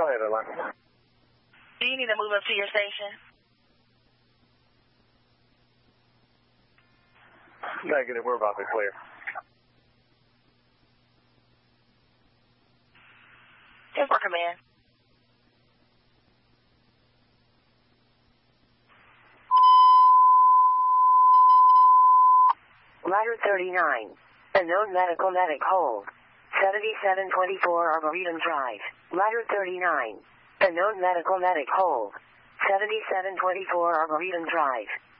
Go ahead, Atlanta. Do you need to move up to your station? Negative. We're about to clear. Yes, for command. Ladder 39. Unknown medic hold. 7724 Arboretum Drive. Ladder 39. Unknown medic hold. 7724 Arboretum Drive.